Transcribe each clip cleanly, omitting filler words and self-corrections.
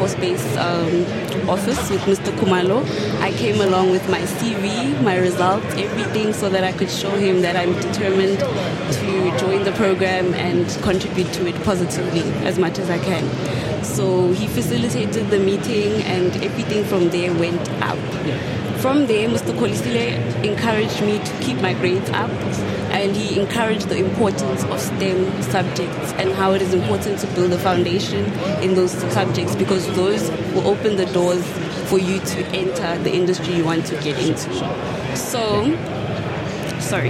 Force Base office with Mr. Kumalo. I came along with my CV, my results, everything, so that I could show him that I'm determined to join the program and contribute to it positively as much as I can. So he facilitated the meeting and everything from there went up. From there, Mr. Kolisile encouraged me to keep my grades up, and he encouraged the importance of STEM subjects and how it is important to build a foundation in those subjects, because those will open the doors for you to enter the industry you want to get into. So, sorry.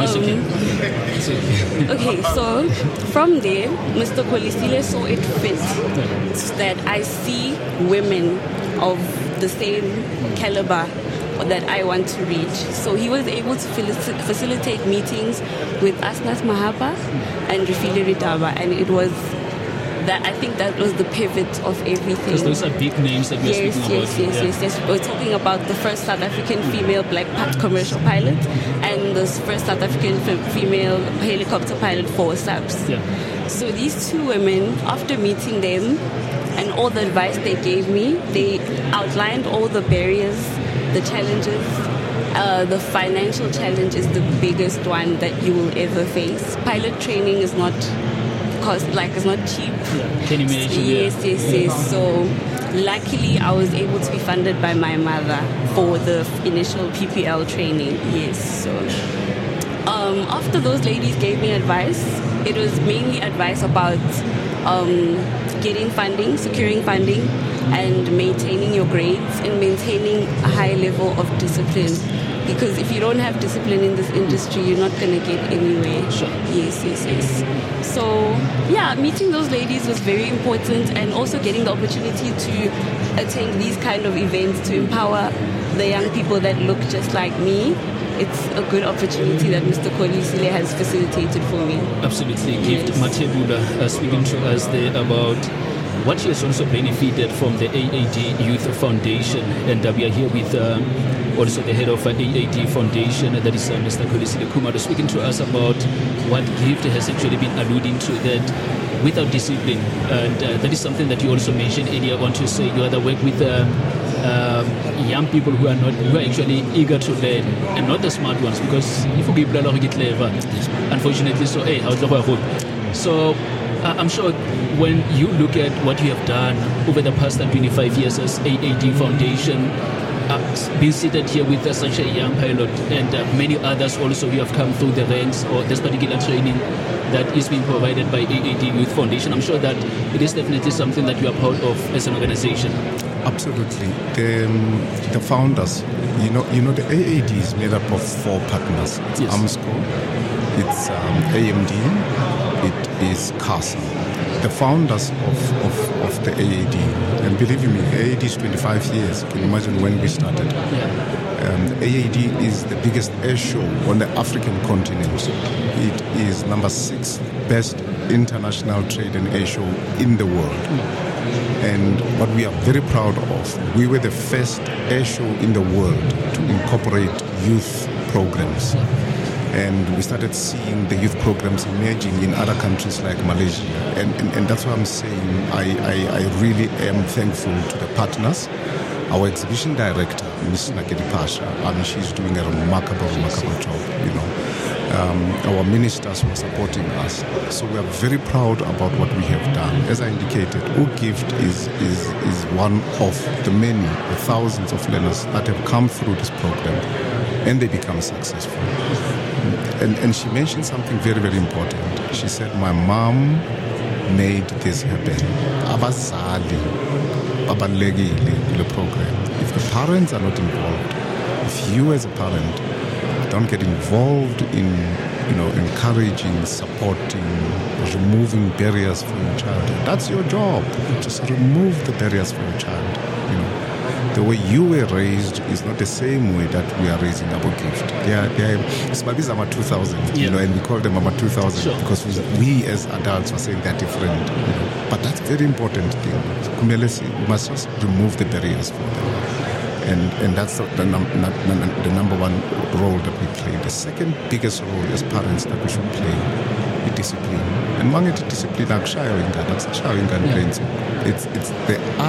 Okay, so from there, Mr. Kolisile saw it fit that I see women of the same caliber that I want to reach. So he was able to facilitate meetings with Asnas Mahapa and Refile Ritaba, and it was that, I think that was the pivot of everything. Because those are big names that we're speaking about. Yes. We're talking about the first South African female black commercial pilot and the first South African female helicopter pilot for SAPS. So these two women, after meeting them and all the advice they gave me, they outlined all the barriers, the challenges. The financial challenge is the biggest one that you will ever face. Pilot training is not it's not cheap. Can you imagine? Yes. So luckily I was able to be funded by my mother for the initial PPL training. Yes. So after those ladies gave me advice, it was mainly advice about getting funding, securing funding, and maintaining your grades and maintaining a high level of discipline. Because if you don't have discipline in this industry, you're not going to get anywhere. Sure. Yes. So, meeting those ladies was very important, and also getting the opportunity to attend these kind of events to empower the young people that look just like me. It's a good opportunity that Mr. Kolisile has facilitated for me. Absolutely. Gift Matebula speaking to us there about what she has also benefited from the AAD Youth Foundation, and we are here with also the head of AAD Foundation, that is Mr. Kolisile Khumalo, speaking to us about what Gift has actually been alluding to, that without discipline, and that is something that you also mentioned earlier. I want to say you rather work with young people who are actually eager to learn, and not the smart ones, because if you get clever, unfortunately, so so I'm sure when you look at what you have done over the past 25 years as AAD Foundation, being seated here with such a young pilot and many others also who have come through the ranks or this particular training that is being provided by AAD Youth Foundation, I'm sure that it is definitely something that you are proud of as an organization. Absolutely. The founders, you know, the AAD is made up of 4 partners. It's AMSCO, it's AMD, it is CASA. The founders of the AAD, and believe me, AAD is 25 years. You can imagine when we started. AAD is the biggest air show on the African continent. It is number 6 best international trade and air show in the world. And what we are very proud of, we were the first air show in the world to incorporate youth programs. And we started seeing the youth programs emerging in other countries like Malaysia. And that's why I'm saying I really am thankful to the partners. Our exhibition director, Ms. Nakedi Pasha, she's doing a remarkable job, you know. Our ministers were supporting us. So we are very proud about what we have done. As I indicated, Gift is one of the many, the thousands of learners that have come through this program, and they become successful. And she mentioned something very, very important. She said, my mom made this happen. Abazali, babalekile, the program. If the parents are not involved, if you as a parent don't get involved in, encouraging, supporting, removing barriers for your child, that's your job. Just remove the barriers for your child, The way you were raised is not the same way that we are raising our Gift. These are 2000, and we call them Mama 2000 because we as adults are saying they're different. But that's a very important thing. We must just remove the barriers for them. And that's the number one role that we play. The second biggest role as parents that we should play is discipline. And discipline, it's the art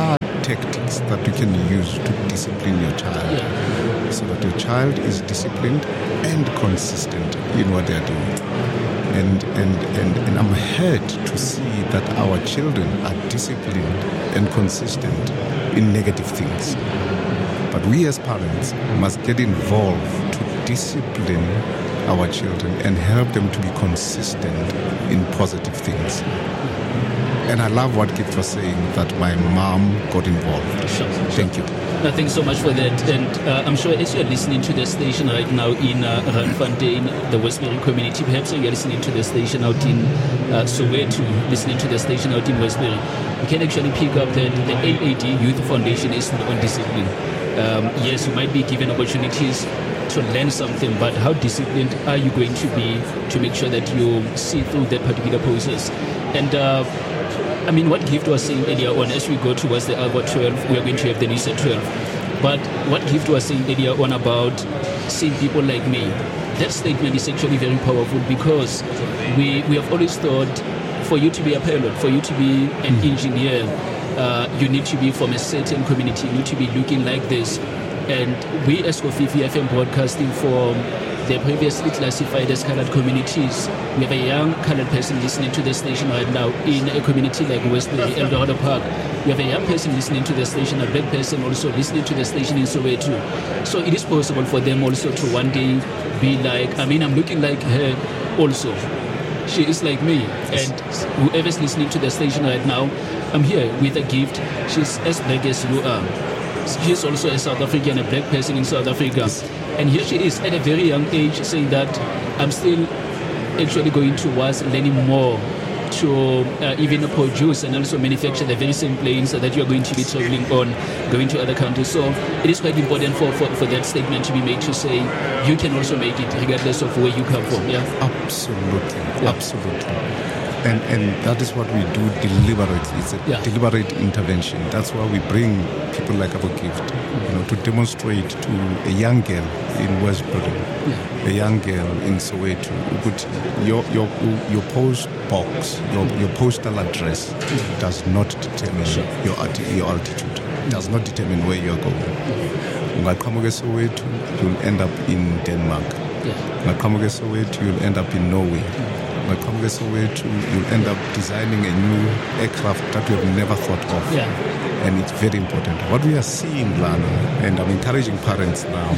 tactics that you can use to discipline your child, so that your child is disciplined and consistent in what they are doing. And I'm hurt to see that our children are disciplined and consistent in negative things. But we as parents must get involved to discipline our children and help them to be consistent in positive things. And I love what Gift was saying, that my mom got involved. Sure. Thank you. Thanks so much for that. And I'm sure as you're listening to the station right now in Randfontein, the Westbury community, perhaps you're listening to the station out in Soweto, listening to the station out in Westbury, you can actually pick up that the AAD Youth Foundation is on discipline. Yes, you might be given opportunities to learn something, but how disciplined are you going to be to make sure that you see through that particular process? And I mean, what Gift was saying earlier on, as we go towards the hour 12, we are going to have the news at 12. But what Gift was saying earlier on about seeing people like me, that statement is actually very powerful, because we have always thought for you to be a pilot, for you to be an engineer, you need to be from a certain community, you need to be looking like this. And we as Kofifi FM Broadcasting, for the previously classified as colored communities, we have a young colored person listening to the station right now in a community like Westbury, Eldorado Park. We have a young person listening to the station, a black person also listening to the station in Soweto. So it is possible for them also to one day be like, I mean, I'm looking like her also. She is like me. And whoever's listening to the station right now, I'm here with a Gift. She's as black as you are. She's also a South African, a black person in South Africa. And here she is at a very young age saying that I'm still actually going towards learning more to even produce and also manufacture the very same planes that you are going to be traveling on, going to other countries. So it is quite important for that statement to be made, to say you can also make it regardless of where you come from. Yeah, absolutely, absolutely. And that is what we do deliberately. It's a deliberate intervention. That's why we bring people like our Gift, to demonstrate to a young girl in Westbury, a young girl in Soweto. Your post box, your postal address does not determine your altitude. Does not determine where you are going. Ungaqhamuka Soweto, you'll end up in Denmark. Ungaqhamuka Soweto, you'll end up in Norway. You'll end up designing a new aircraft that you have never thought of. And it's very important. What we are seeing, Lana, and I'm encouraging parents now,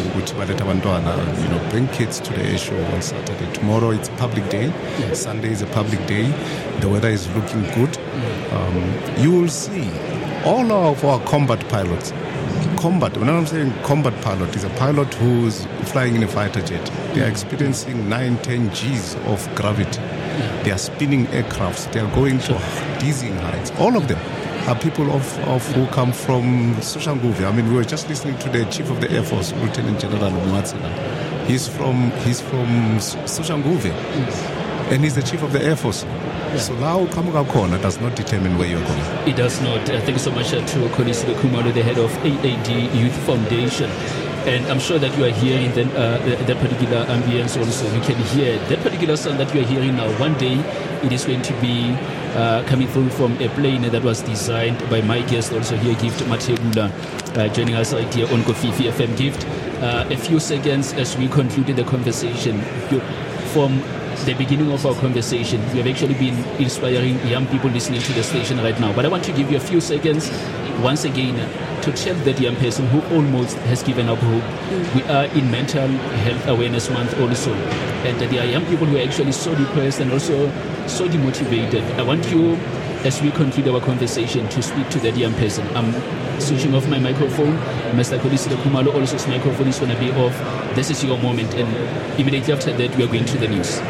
bring kids to the air show on Saturday. Tomorrow it's public day. Sunday is a public day. The weather is looking good. You will see all of our combat pilots. When I'm saying combat pilot, is a pilot who's flying in a fighter jet. They are experiencing 9-10 Gs of gravity. They are spinning aircrafts. They are going to dizzying heights. All of them are people who come from Soshanguve. I mean, we were just listening to the Chief of the Air Force, Lieutenant General Mwatsila. He's from Soshanguve, and he's the Chief of the Air Force. So now Kamuka Corner does not determine where you're going. It does not. Thank you so much to Kolisile Khumalo, the head of AAD Youth Foundation. And I'm sure that you are hearing that particular ambience also. You can hear that particular sound that you are hearing now. One day it is going to be coming through from a plane that was designed by my guest also here, Gift Mathebula, joining us right here on Kofifi FM. Gift, a few seconds as we concluded the conversation. From the beginning of our conversation, we have actually been inspiring young people listening to the station right now. But I want to give you a few seconds once again to tell that young person who almost has given up hope. We are in Mental Health Awareness Month also. And there are young people who are actually so depressed and also so demotivated. I want you, as we conclude our conversation, to speak to that young person. I'm switching off my microphone. Mr. Kolisile Khumalo also's microphone is going to be off. This is your moment. And immediately after that, we are going to the news.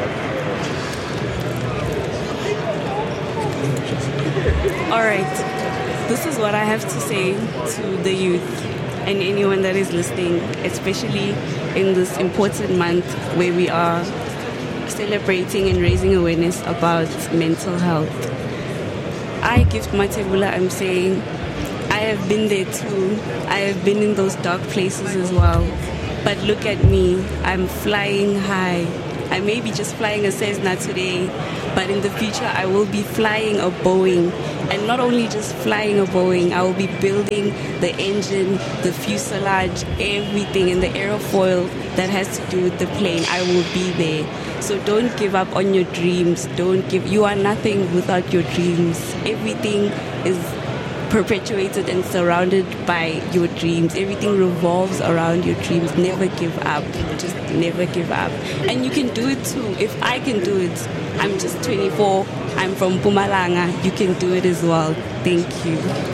All right. This is what I have to say to the youth and anyone that is listening, especially in this important month where we are celebrating and raising awareness about mental health. I, Gift Mathebula, I'm saying I have been there too. I have been in those dark places as well. But look at me. I'm flying high. I may be just flying a Cessna today, but in the future I will be flying a Boeing. And not only just flying a Boeing, I will be building the engine, the fuselage, everything, and the aerofoil that has to do with the plane. I will be there. So don't give up on your dreams. You are nothing without your dreams. Everything is perpetuated and surrounded by your dreams. Everything revolves around your dreams. Never give up. Just never give up. And you can do it too. If I can do it, I'm just 24. I'm from Mpumalanga. You can do it as well. Thank you.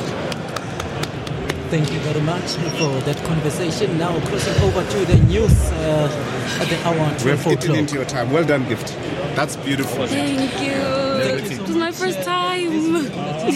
Thank you very much for that conversation. Now crossing over to the news at the hour 12 We have eaten o'clock. into your time. Well done, Gift. That's beautiful. Thank you. It was my first time.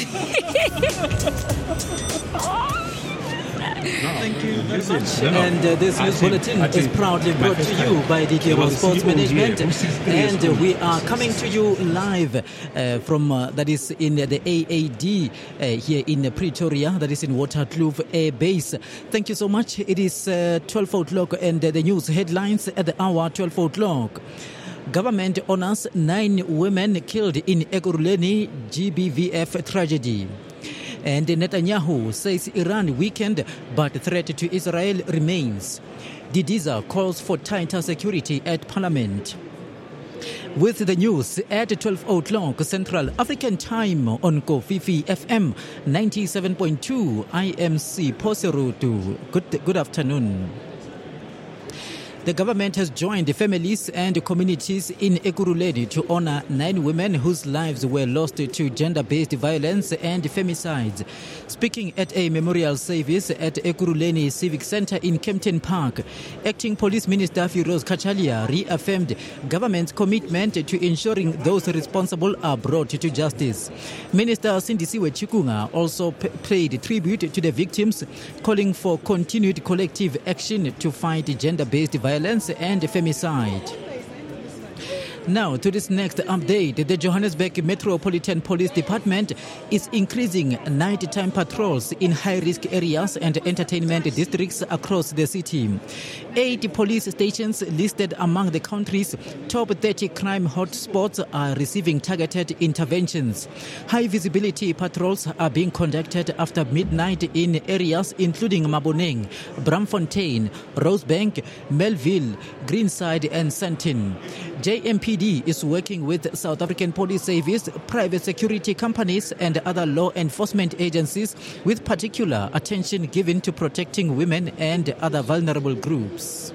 Thank you very much. And this news bulletin is proudly brought to you by DK World Sports Management. And we are coming to you live from, that is in the AAD here in Pretoria, that is in Waterkloof Air Base. Thank you so much. It is 12 o'clock and the news headlines at the hour 12 o'clock. Government honors 9 women killed in Ekurhuleni GBVF tragedy. And Netanyahu says Iran weakened, but threat to Israel remains. Didiza calls for tighter security at Parliament. With the news at 12 o'clock Central African Time on Kofifi FM 97.2 IMC Poserutu. Good afternoon. The government has joined families and communities in Ekurhuleni to honor 9 women whose lives were lost to gender-based violence and femicides. Speaking at a memorial service at Ekurhuleni Civic Center in Kempton Park, Acting Police Minister Firoz Kachalia reaffirmed government's commitment to ensuring those responsible are brought to justice. Minister Sindisiwe Chikunga also paid tribute to the victims, calling for continued collective action to fight gender-based violence and femicide. Now to this next update. The Johannesburg Metropolitan Police Department is increasing nighttime patrols in high-risk areas and entertainment districts across the city. 8 police stations listed among the country's top 30 crime hotspots are receiving targeted interventions. High-visibility patrols are being conducted after midnight in areas including Maboneng, Bramfontein, Rosebank, Melville, Greenside and Sandton. JMPD is working with South African Police Service, private security companies and other law enforcement agencies with particular attention given to protecting women and other vulnerable groups.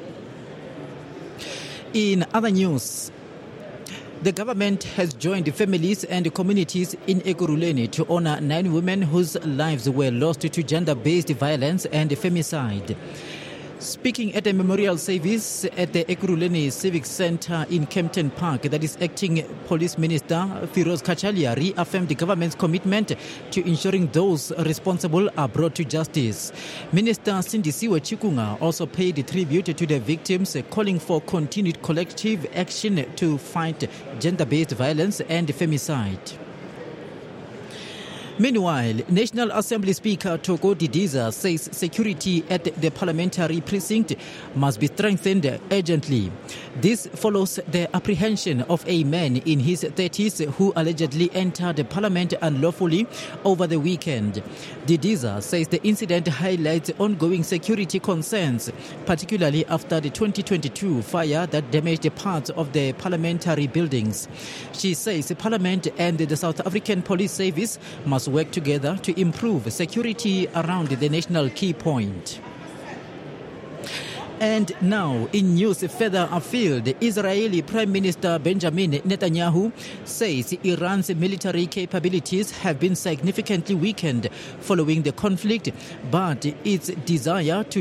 In other news, the government has joined families and communities in Ekurhuleni to honor 9 women whose lives were lost to gender-based violence and femicide. Speaking at a memorial service at the Ekurhuleni Civic Center in Kempton Park, that is Acting Police Minister Firoz Kachalia reaffirmed the government's commitment to ensuring those responsible are brought to justice. Minister Sindisiwe Chikunga also paid tribute to the victims, calling for continued collective action to fight gender-based violence and femicide. Meanwhile, National Assembly Speaker Thoko Didiza says security at the parliamentary precinct must be strengthened urgently. This follows the apprehension of a man in his 30s who allegedly entered parliament unlawfully over the weekend. Didiza says the incident highlights ongoing security concerns, particularly after the 2022 fire that damaged parts of the parliamentary buildings. She says Parliament and the South African Police Service must work together to improve security around the national key point. And now, in news further afield, Israeli Prime Minister Benjamin Netanyahu says Iran's military capabilities have been significantly weakened following the conflict, but its desire to